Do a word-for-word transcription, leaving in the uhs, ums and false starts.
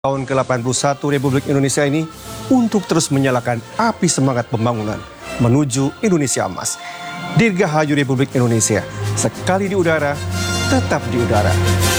Tahun ke delapan puluh satu Republik Indonesia ini untuk terus menyalakan api semangat pembangunan menuju Indonesia Emas. Dirgahayu Republik Indonesia, sekali di udara, tetap di udara.